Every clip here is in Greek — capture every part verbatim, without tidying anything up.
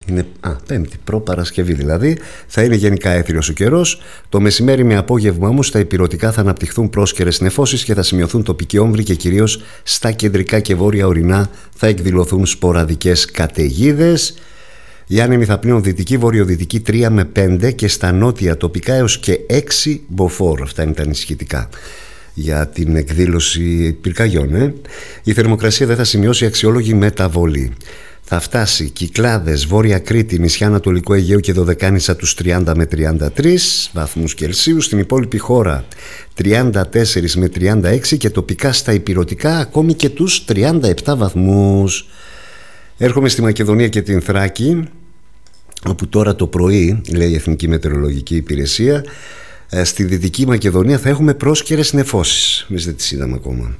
Είναι, α, Πέμπτη, προ-Παρασκευή δηλαδή. Θα είναι γενικά έθριος ο καιρός. Το μεσημέρι με απόγευμα όμως στα ηπειρωτικά θα αναπτυχθούν πρόσκαιρες νεφώσεις και θα σημειωθούν τοπικοί όμβροι και κυρίως στα κεντρικά και βόρεια ορεινά θα εκδηλωθούν σποραδικές καταιγίδες. Οι άνεμοι θα πλύνουν δυτική, βορειοδυτική τρία με πέντε και στα νότια τοπικά έως και έξι μποφόρ. Αυτά είναι τα ανησυχητικά για την εκδήλωση πυρκαγιών. Ε? Η θερμοκρασία δεν θα σημειώσει αξιόλογη μεταβολή. Θα φτάσει Κυκλάδες, Βόρεια Κρήτη, νησιά Ανατολικού Αιγαίου και Δωδεκάνησα τους τριάντα με τριάντα τρεις βαθμούς Κελσίου. Στην υπόλοιπη χώρα τριάντα τέσσερα με τριάντα έξι και τοπικά στα ηπειρωτικά ακόμη και τους τριάντα επτά βαθμούς. Έρχομαι στη Μακεδονία και την Θράκη, όπου τώρα το πρωί, λέει η Εθνική Μετεωρολογική Υπηρεσία, στη Δυτική Μακεδονία θα έχουμε πρόσκαιρες νεφώσεις. Εμείς δεν τις είδαμε ακόμα.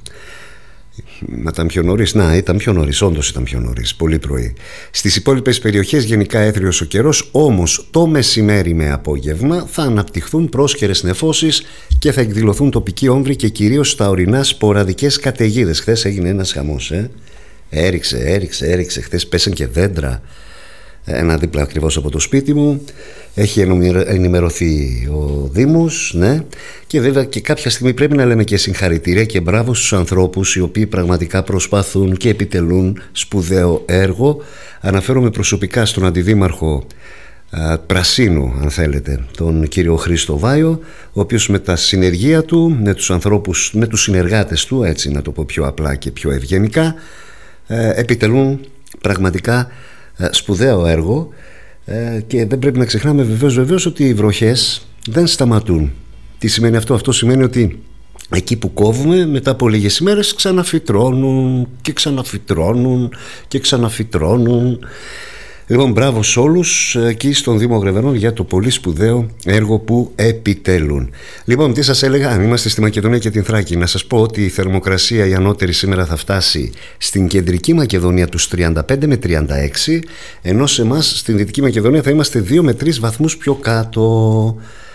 Να ήταν πιο νωρίς. Να, ήταν πιο νωρίς, όντως ήταν πιο νωρίς, πολύ πρωί. Στις υπόλοιπες περιοχές γενικά έθριος ο καιρός, όμως το μεσημέρι με απόγευμα θα αναπτυχθούν πρόσκαιρες νεφώσεις και θα εκδηλωθούν τοπικοί όμβροι και κυρίως στα ορεινά σποραδικές καταιγίδες. Χθες έγινε ένας χαμός, ε. Έριξε, έριξε, έριξε. Χθες πέσαν και δέντρα. Ένα δίπλα ακριβώς από το σπίτι μου. Έχει ενημερωθεί ο Δήμος, ναι. Και βέβαια και κάποια στιγμή πρέπει να λέμε και συγχαρητήρια και μπράβο στους ανθρώπους οι οποίοι πραγματικά προσπαθούν και επιτελούν σπουδαίο έργο. Αναφέρομαι προσωπικά στον Αντιδήμαρχο α, Πρασίνου, αν θέλετε, τον κύριο Χρήστο Βάιο, ο οποίος με τα συνεργεία του, με τους ανθρώπους, με τους συνεργάτες του, έτσι να το πω πιο απλά και πιο ευγενικά, ε, επιτελούν πραγματικά σπουδαίο έργο ε, και δεν πρέπει να ξεχνάμε βεβαίως, βεβαίως ότι οι βροχές δεν σταματούν. Τι σημαίνει αυτό? Αυτό σημαίνει ότι εκεί που κόβουμε μετά από λίγες ημέρες ξαναφυτρώνουν και ξαναφυτρώνουν και ξαναφυτρώνουν. Λοιπόν, μπράβο σε όλους εκεί στον Δήμο Γρεβενών για το πολύ σπουδαίο έργο που επιτελούν. Λοιπόν, τι σας έλεγα, αν είμαστε στη Μακεδονία και την Θράκη, να σας πω ότι η θερμοκρασία η ανώτερη σήμερα θα φτάσει στην κεντρική Μακεδονία τους τριάντα πέντε με τριάντα έξι, ενώ σε εμάς στην Δυτική Μακεδονία θα είμαστε δύο με τρεις βαθμούς πιο κάτω.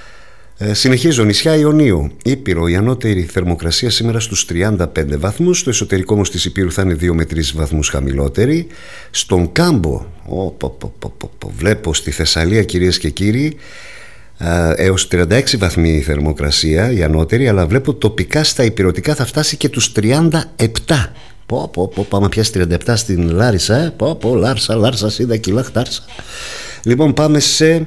Ε, συνεχίζω, νησιά Ιωνίου, Ήπειρο, η ανώτερη θερμοκρασία σήμερα στους τριάντα πέντε βαθμούς, στο εσωτερικό όμως της Ήπειρου θα είναι δύο με τρεις βαθμούς χαμηλότερη. Στον Κάμπο, ο, πο, πο, πο, πο, πο, βλέπω στη Θεσσαλία κυρίες και κύριοι, ε, έως τριάντα έξι βαθμοί η θερμοκρασία η ανώτερη, αλλά βλέπω τοπικά στα ηπειρωτικά θα φτάσει και τους τριάντα επτά. Πω, πω, πω, πάμε πια τριάντα επτά στην Λάρισα, ε? πω, πω, Λάρσα, Λάρσα, σίδα, κιλά, χτάρσα. Λοιπόν, πάμε σε...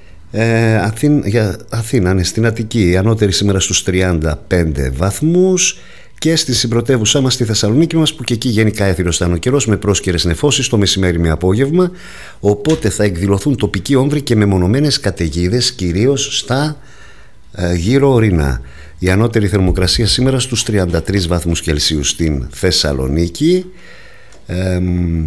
Ε, Αθήνα, για Αθήνα, ναι, στην Αττική, η ανώτερη σήμερα στους τριάντα πέντε βαθμούς και στη συμπρωτεύουσά μας στη Θεσσαλονίκη μας, που και εκεί γενικά έθριος θα είναι ο καιρός με πρόσκαιρες νεφώσεις το μεσημέρι με απόγευμα, οπότε θα εκδηλωθούν τοπικοί όμβροι και μεμονωμένες καταιγίδες κυρίως στα ε, γύρω ορεινά. Η ανώτερη θερμοκρασία σήμερα στους τριάντα τρεις βαθμούς Κελσίου στην Θεσσαλονίκη. ε,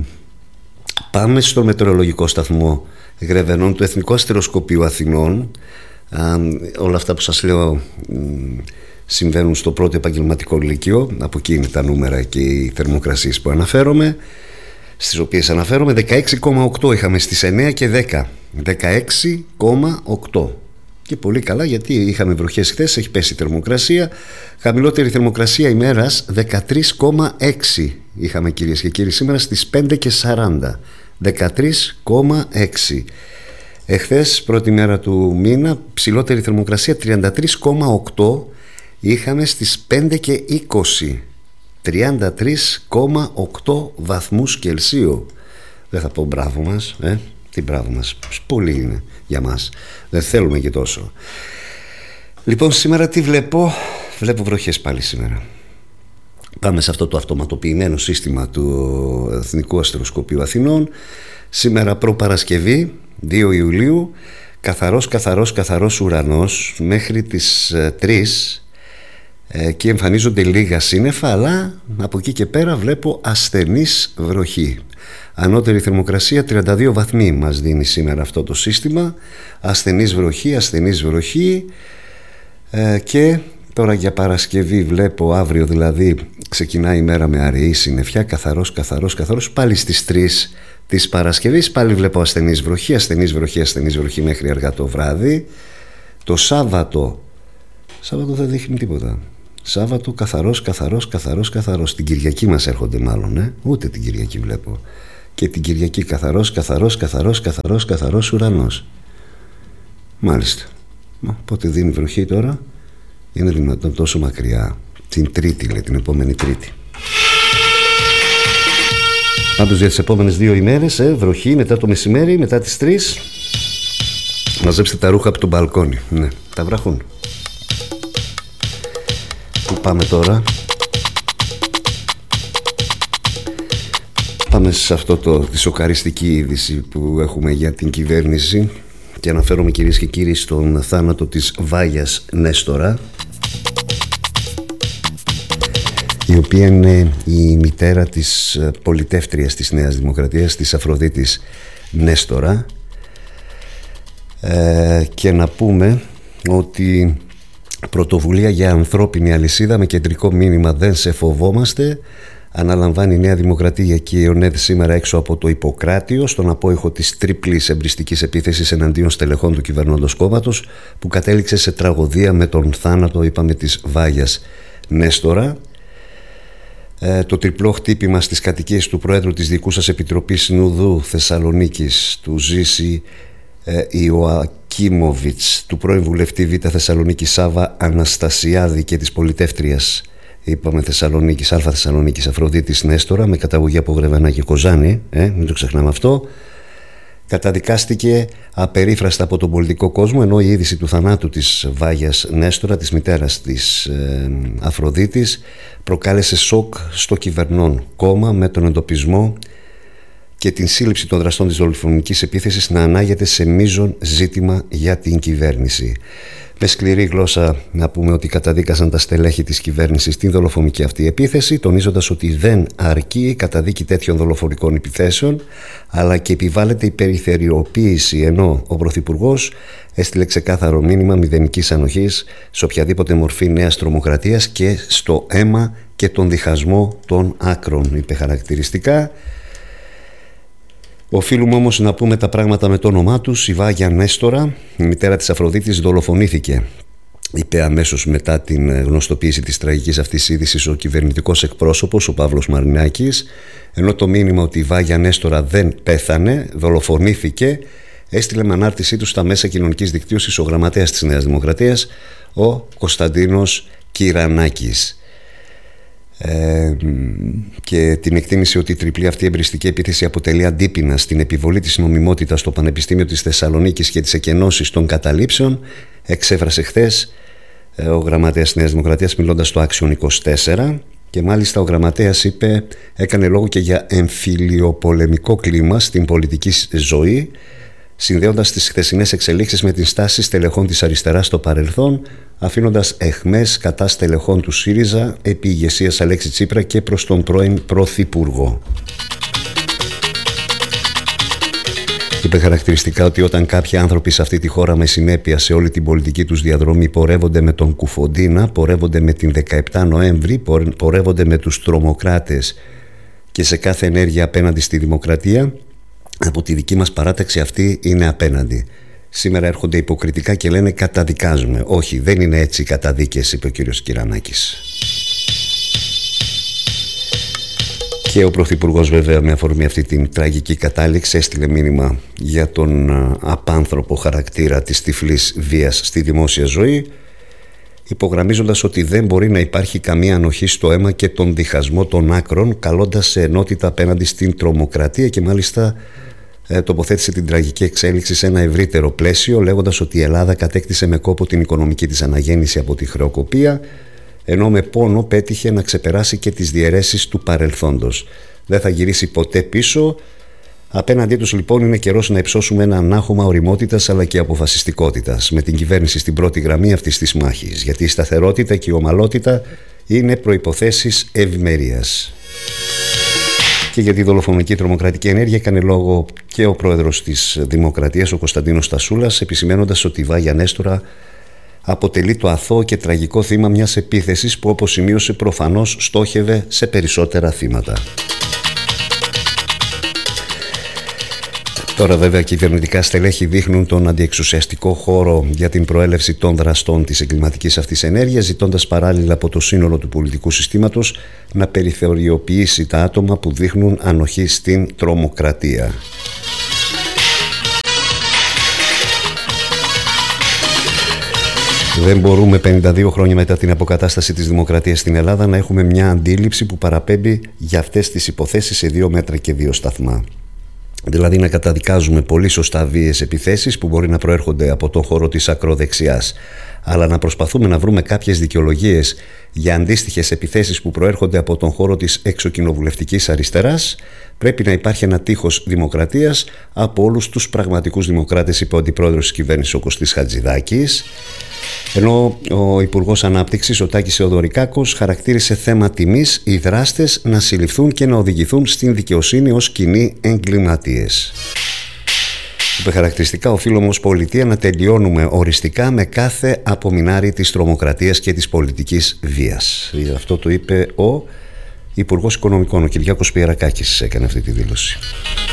Πάμε στο μετεωρολογικό σταθμό Γρεβενών του Εθνικού Αστεροσκοπείου Αθηνών. Α, όλα αυτά που σας λέω συμβαίνουν στο πρώτο επαγγελματικό λύκειο. Από εκεί είναι τα νούμερα και οι θερμοκρασίες που αναφέρομαι, στις οποίες αναφέρομαι. Δεκαέξι κόμμα οκτώ είχαμε στις εννέα και δέκα. Δεκαέξι κόμμα οκτώ. Και πολύ καλά, γιατί είχαμε βροχές χθες, έχει πέσει η θερμοκρασία. Χαμηλότερη θερμοκρασία ημέρας δεκατρείς κόμμα έξι είχαμε κυρίες και κύριοι σήμερα στις πέντε και σαράντα. δεκατρείς κόμμα έξι. Εχθές, πρώτη μέρα του μήνα, ψηλότερη θερμοκρασία τριάντα τρεις κόμμα οκτώ είχαμε στις πέντε και είκοσι. τριάντα τρεις κόμμα οκτώ βαθμούς Κελσίου. Δεν θα πω μπράβο μας, ε? Τι μπράβο μας, πολύ είναι για μας, δεν θέλουμε και τόσο. Λοιπόν, σήμερα τι βλέπω? Βλέπω βροχές πάλι σήμερα. Πάμε σε αυτό το αυτοματοποιημένο σύστημα του Εθνικού Αστεροσκοπείου Αθηνών. Σήμερα προ-Παρασκευή, δύο Ιουλίου, καθαρός, καθαρός, καθαρός ουρανός μέχρι τις τρεις. Εκεί εμφανίζονται λίγα σύννεφα, αλλά από εκεί και πέρα βλέπω ασθενής βροχή. Ανώτερη θερμοκρασία τριάντα δύο βαθμοί μας δίνει σήμερα αυτό το σύστημα. Ασθενής βροχή, ασθενής βροχή. ε, και τώρα για Παρασκευή βλέπω, αύριο δηλαδή, ξεκινάει η μέρα με αραιή συννεφιά, καθαρός, καθαρός, καθαρός. Πάλι στις τρεις της Παρασκευής πάλι βλέπω ασθενής βροχή, ασθενής βροχή, ασθενής βροχή μέχρι αργά το βράδυ. Το Σάββατο, Σάββατο δεν δείχνει τίποτα. Σάββατο καθαρός, καθαρός, καθαρός, καθαρός. Την Κυριακή μας έρχονται μάλλον, ε? Ούτε την Κυριακή βλέπω. και την Κυριακή καθαρός, καθαρός, καθαρός, καθαρός, καθαρός ουρανός. Μάλιστα. Μα πότε δίνει βροχή τώρα? Είναι δυνατόν τόσο μακριά? Την Τρίτη, λέει, την επόμενη Τρίτη. Πάντως για τις επόμενες δύο ημέρες, ε, βροχή μετά το μεσημέρι, μετά τις τρεις. Μαζέψτε τα ρούχα από το μπαλκόνι. Ναι, τα βραχούν. Πού πάμε τώρα? Πάμε σε αυτό το, τη σοκαριστική είδηση που έχουμε για την κυβέρνηση και αναφέρομαι, κυρίες και κύριοι, στον θάνατο της Βάγιας Νέστορα, η οποία είναι η μητέρα της πολιτεύτριας της Νέας Δημοκρατίας, της Αφροδίτης Νέστορα. Ε, και να πούμε ότι πρωτοβουλία για ανθρώπινη αλυσίδα με κεντρικό μήνυμα «Δεν σε φοβόμαστε» αναλαμβάνει η Νέα Δημοκρατία και η ΕΟΝΕΔ σήμερα έξω από το Ιπποκράτιο, στον απόϊχο της τρίπλης εμπριστικής επίθεσης εναντίον στελεχών του κυβερνώντος κόμματος, που κατέληξε σε τραγωδία με τον θάνατο, είπαμε, της Βάγιας Νέστορα. Ε, το τριπλό χτύπημα στις κατοικίες του Προέδρου της Διοικούσας Επιτροπής Νουδού Θεσσαλονίκης, του Ζήση ε, Ιωακίμοβιτς, του πρώην βουλευτή Β' Θεσσαλονίκη Σάβα Αναστασιάδη και της πολιτεύτριας, είπαμε, Θεσσαλονίκης, Α Θεσσαλονίκης Αφροδίτης Νέστορα, με καταγωγή από Γρεβενά και Κοζάνη, ε, μην το ξεχνάμε αυτό, καταδικάστηκε απερίφραστα από τον πολιτικό κόσμο, ενώ η είδηση του θανάτου της Βάγιας Νέστορα, της μητέρας της ε, Αφροδίτης, προκάλεσε σοκ στο κυβερνών κόμμα, με τον εντοπισμό και την σύλληψη των δραστών της δολοφονικής επίθεσης να ανάγεται σε μείζον ζήτημα για την κυβέρνηση. Με σκληρή γλώσσα να πούμε ότι καταδίκασαν τα στελέχη της κυβέρνησης την δολοφονική αυτή επίθεση, τονίζοντας ότι δεν αρκεί η καταδίκη τέτοιων δολοφονικών επιθέσεων, αλλά και επιβάλλεται η περιθεριοποίηση, ενώ ο Πρωθυπουργός έστειλε ξεκάθαρο μήνυμα μηδενικής ανοχής σε οποιαδήποτε μορφή νέας τρομοκρατίας και στο αίμα και τον διχασμό των άκρων, είπε χαρακτηριστικά. Οφείλουμε όμως να πούμε τα πράγματα με το όνομά τους. Η Βάγια Νέστορα, η μητέρα της Αφροδίτης, δολοφονήθηκε, είπε αμέσως μετά την γνωστοποίηση της τραγικής αυτής είδησης ο κυβερνητικός εκπρόσωπος, ο Παύλος Μαρινάκης, ενώ το μήνυμα ότι η Βάγια Νέστορα δεν πέθανε, δολοφονήθηκε, έστειλε με ανάρτησή του στα μέσα κοινωνικής δικτύωσης ο γραμματέας της Νέας Δημοκρατίας, ο Κωνσταντίνος Κυρανάκης. Ε, και την εκτίμηση ότι η τριπλή αυτή εμπριστική επίθεση αποτελεί αντίπεινα στην επιβολή της νομιμότητας στο Πανεπιστήμιο της Θεσσαλονίκης και τις εκενώσεις των καταλήψεων, εξέφρασε χθες ε, ο γραμματέας της Νέας Δημοκρατίας, μιλώντας στο Άξιον είκοσι τέσσερα, και μάλιστα ο γραμματέας είπε, έκανε λόγο και για εμφυλιοπολεμικό κλίμα στην πολιτική ζωή, συνδέοντας τις χθεσινές εξελίξεις με την στάση στελεχών της αριστεράς στο παρελθόν, αφήνοντας εχμές κατά στελεχών του ΣΥΡΙΖΑ επί ηγεσίας Αλέξη Τσίπρα και προς τον πρώην Πρωθυπουργό. Είπε χαρακτηριστικά ότι όταν κάποιοι άνθρωποι σε αυτή τη χώρα με συνέπεια σε όλη την πολιτική τους διαδρομή πορεύονται με τον Κουφοντίνα, πορεύονται με την δεκαεπτά Νοέμβρη, πορεύονται με τους τρομοκράτες και σε κάθε ενέργεια απέναντι στη δημοκρατία, από τη δική μας παράταξη αυτή είναι απέναντι. Σήμερα έρχονται υποκριτικά και λένε καταδικάζουμε. Όχι, δεν είναι έτσι οι καταδίκες, είπε ο κύριος Κυρανάκης. Και ο Πρωθυπουργός, βέβαια, με αφορμή αυτή την τραγική κατάληξη, έστειλε μήνυμα για τον απάνθρωπο χαρακτήρα της τυφλής βίας στη δημόσια ζωή, υπογραμμίζοντας ότι δεν μπορεί να υπάρχει καμία ανοχή στο αίμα και τον διχασμό των άκρων, καλώντας σε ενότητα απέναντι στην τρομοκρατία, και μάλιστα ε, τοποθέτησε την τραγική εξέλιξη σε ένα ευρύτερο πλαίσιο, λέγοντας ότι η Ελλάδα κατέκτησε με κόπο την οικονομική της αναγέννηση από τη χρεοκοπία, ενώ με πόνο πέτυχε να ξεπεράσει και τις διαιρέσεις του παρελθόντος. Δεν θα γυρίσει ποτέ πίσω. Απέναντί τους λοιπόν είναι καιρός να υψώσουμε ένα ανάχωμα ωριμότητας αλλά και αποφασιστικότητας, με την κυβέρνηση στην πρώτη γραμμή αυτής της μάχης, γιατί η σταθερότητα και η ομαλότητα είναι προϋποθέσεις ευημερίας. Και για τη δολοφονική τρομοκρατική ενέργεια έκανε λόγο και ο πρόεδρος της Δημοκρατίας, ο Κωνσταντίνος Τασούλας, επισημαίνοντας ότι η Βάγια Νέστορα αποτελεί το αθώο και τραγικό θύμα μιας επίθεσης που, όπως σημείωσε, προφανώς στόχευε σε περισσότερα θύματα. Τώρα βέβαια κυβερνητικά στελέχη δείχνουν τον αντιεξουσιαστικό χώρο για την προέλευση των δραστών της εγκληματικής αυτής ενέργειας, ζητώντας παράλληλα από το σύνολο του πολιτικού συστήματος να περιθωριοποιήσει τα άτομα που δείχνουν ανοχή στην τρομοκρατία. Δεν μπορούμε πενήντα δύο χρόνια μετά την αποκατάσταση της δημοκρατίας στην Ελλάδα να έχουμε μια αντίληψη που παραπέμπει για αυτές τις υποθέσεις σε δύο μέτρα και δύο σταθμά. Δηλαδή να καταδικάζουμε πολύ σωστά βίαιες επιθέσεις που μπορεί να προέρχονται από τον χώρο της ακροδεξιάς, αλλά να προσπαθούμε να βρούμε κάποιες δικαιολογίες για αντίστοιχες επιθέσεις που προέρχονται από τον χώρο της εξοκοινοβουλευτικής αριστεράς. Πρέπει να υπάρχει ένα τείχος δημοκρατίας από όλους τους πραγματικούς δημοκράτες, είπε ο αντιπρόεδρος της κυβέρνησης ο Κωστής Χατζηδάκης. Ενώ ο Υπουργός Ανάπτυξης, ο Τάκης Θεοδωρικάκος, χαρακτήρισε θέμα τιμής οι δράστες να συλληφθούν και να οδηγηθούν στην δικαιοσύνη ως κοινοί εγκληματίες. Είπε χαρακτηριστικά, οφείλουμε ως πολιτεία να τελειώνουμε οριστικά με κάθε απομεινάρι της τρομοκρατίας και της πολιτικής βίας. Αυτό το είπε ο Υπουργός Οικονομικών, ο Κυριάκος Πιερακάκης, έκανε αυτή τη δήλωση.